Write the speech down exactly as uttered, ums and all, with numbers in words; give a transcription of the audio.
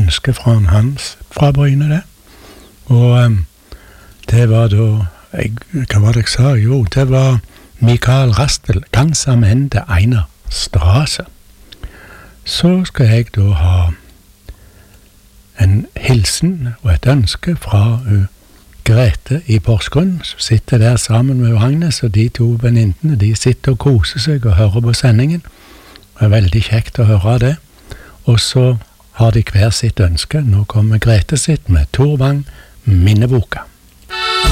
ønske fra en Hans fra Bryne, det. Og um, det var da, jeg, hva var det jeg sa? Jo, det var Mikael Rastel, ganz am Ende einer Straße. Så skal jeg da ha en hilsen og et ønske fra uh, Grete i Porsgrunn, som sitter der sammen med Agnes, og de to venninnene, de sitter og koser seg og hører på sendingen. Det er veldig kjekt å høre det. Og så har de hver sitt ønske. Nå kommer Grete sitt med Tor Wang, Minneboka.